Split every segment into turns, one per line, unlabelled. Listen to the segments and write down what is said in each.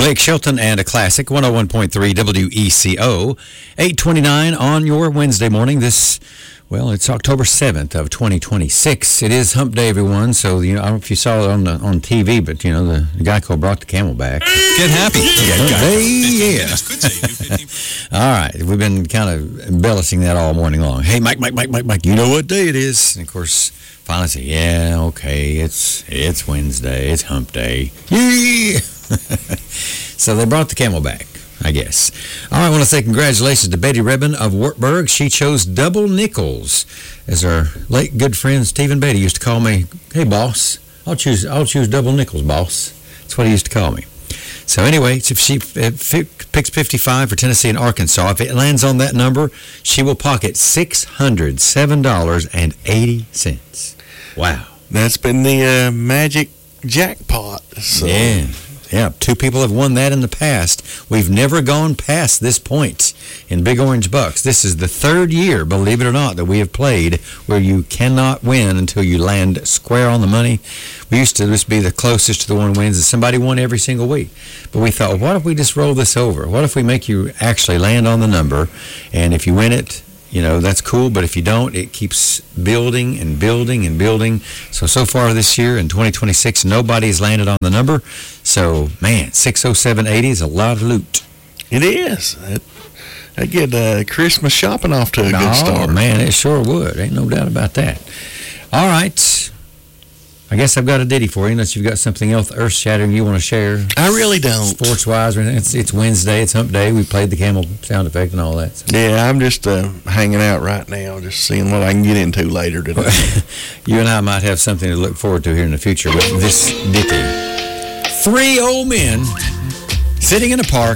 Blake Shelton and a classic, 101.3 WECO, 8:29 on your Wednesday morning. It's October 7th of 2026. It is Hump Day, everyone. So, I don't know if you saw it on TV, but, the Geico brought the Camelback.
Get happy.
Yeah. All right. We've been kind of embellishing that all morning long. Hey, Mike, you know what day it is? And, of course, finally say, yeah, okay, it's Wednesday. It's Hump Day. Yeah. So they brought the Camelback, I guess. All right, I want to say congratulations to Betty Rebin of Wartburg. She chose double nickels. As our late good friend Stephen Beatty used to call me, hey, boss, I'll choose double nickels, boss. That's what he used to call me. So anyway, if she picks 55 for Tennessee and Arkansas, if it lands on that number, she will pocket $607.80. Wow.
That's been the magic jackpot. So.
Yeah, two people have won that in the past. We've never gone past this point in Big Orange Bucks. This is the third year, believe it or not, that we have played where you cannot win until you land square on the money. We used to just be the closest to the one wins, and somebody won every single week. But we thought, what if we just roll this over? What if we make you actually land on the number, and if you win it, that's cool, but if you don't, it keeps building and building and building. So far this year in 2026, nobody's landed on the number. So, man, 607.80 is a lot of loot.
It is. That'd get Christmas shopping off to a good start.
Oh, man, it sure would. Ain't no doubt about that. All right. I guess I've got a ditty for you, unless you've got something else earth-shattering you want to share.
I really don't.
Sports-wise, it's Wednesday, it's Hump Day. We played the camel sound effect and all that. So.
Yeah, I'm just hanging out right now, just seeing what I can get into later today.
You and I might have something to look forward to here in the future with this ditty. 3 old men sitting in a park,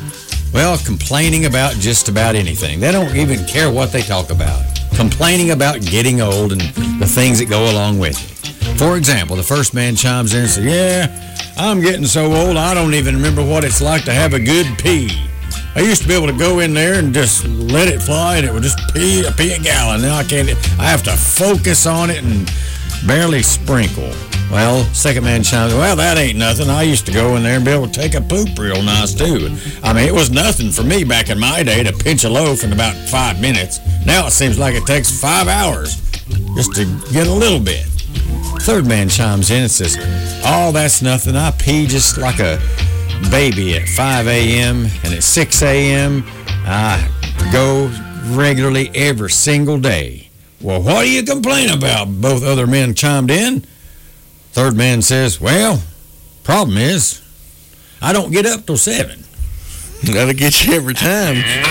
complaining about just about anything. They don't even care what they talk about. Complaining about getting old and the things that go along with it. For example, the first man chimes in and says, yeah, I'm getting so old I don't even remember what it's like to have a good pee. I used to be able to go in there and just let it fly and it would just pee a gallon. Now I can't. I have to focus on it and barely sprinkle. Well, second man chimes in, well, that ain't nothing. I used to go in there and be able to take a poop real nice, too. I mean, it was nothing for me back in my day to pinch a loaf in about 5 minutes. Now it seems like it takes 5 hours just to get a little bit. Third man chimes in and says, oh, that's nothing. I pee just like a baby at 5 a.m. and at 6 a.m. I go regularly every single day. Well, what do you complain about? Both other men chimed in. Third man says, well, problem is, I don't get up till 7.
That'll get you every time.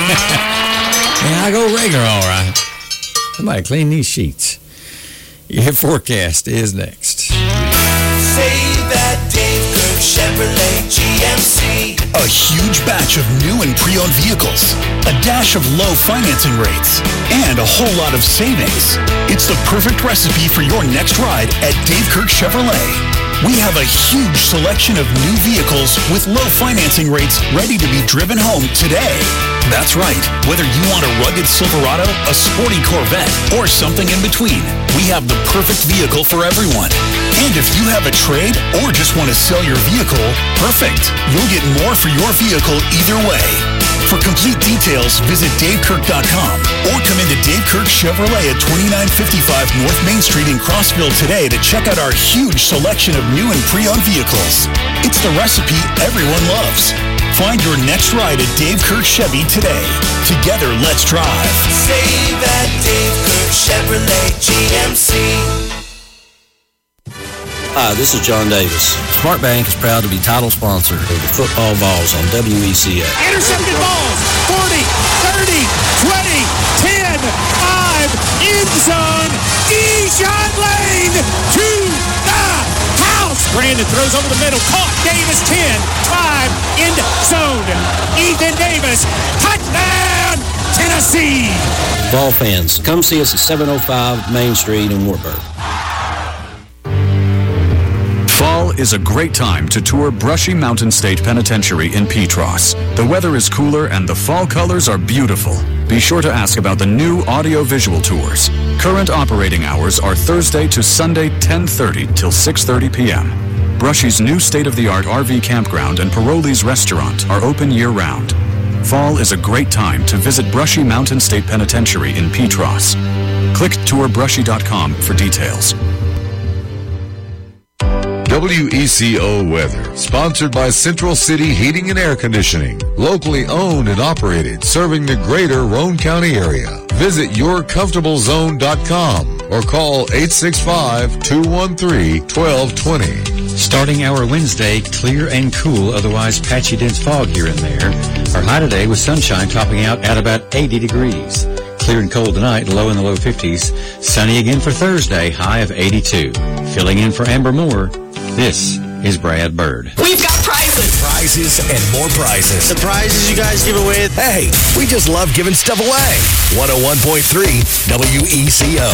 Yeah, I go regular, all right. Somebody clean these sheets. Your forecast is next.
Save that Dave Kirk Chevrolet GMC.
A huge batch of new and pre-owned vehicles, a dash of low financing rates, and a whole lot of savings. It's the perfect recipe for your next ride at Dave Kirk Chevrolet. We have a huge selection of new vehicles with low financing rates ready to be driven home today. That's right. Whether you want a rugged Silverado, a sporty Corvette, or something in between, we have the perfect vehicle for everyone. And if you have a trade or just want to sell your vehicle, perfect. You'll get more for your vehicle either way. For complete details, visit DaveKirk.com or come into Dave Kirk Chevrolet at 2955 North Main Street in Crossville today to check out our huge selection of new and pre-owned vehicles. It's the recipe everyone loves. Find your next ride at Dave Kirk Chevy today. Together, let's drive.
Save at Dave Kirk Chevrolet GMC.
Hi, this is John Davis. Smart Bank is proud to be title sponsor of the football balls on WECA.
Intercepted balls, 40, 30, 20, 10, 5, end zone, Deshaun Lane to the house. Brandon throws over the middle, caught, Davis 10, 5, end zone, Ethan Davis, touchdown, Tennessee.
Ball fans, come see us at 705 Main Street in Wartburg.
Fall is a great time to tour Brushy Mountain State Penitentiary in Petros. The weather is cooler and the fall colors are beautiful. Be sure to ask about the new audio-visual tours. Current operating hours are Thursday to Sunday 10:30 till 6:30 p.m. Brushy's new state-of-the-art RV campground and Paroli's restaurant are open year-round. Fall is a great time to visit Brushy Mountain State Penitentiary in Petros. Click tourbrushy.com for details.
WECO Weather, sponsored by Central City Heating and Air Conditioning, locally owned and operated, serving the greater Roane County area. Visit yourcomfortablezone.com or call 865-213-1220.
Starting our Wednesday, clear and cool, otherwise patchy dense fog here and there. Our high today with sunshine topping out at about 80 degrees. Clear and cold tonight, low in the low 50s. Sunny again for Thursday, high of 82. Filling in for Amber Moore, this is Brad Bird.
We've got prizes. Prizes and more prizes.
The prizes you guys give away.
Hey, we just love giving stuff away. 101.3 WECO.